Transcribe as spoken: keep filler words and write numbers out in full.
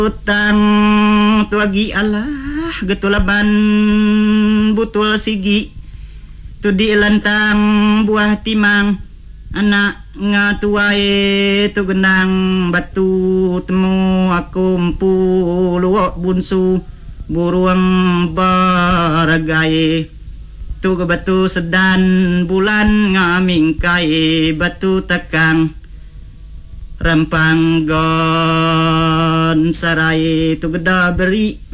utang tuagi Allah getulaban butul sigi tu di lantang buah timang anak ngatuae tu genang batu temu aku empu luok bunsu buruang baragaye tu ke batu sedan bulan ngaming kai batu tekang Rampang gon sarai tu geda beri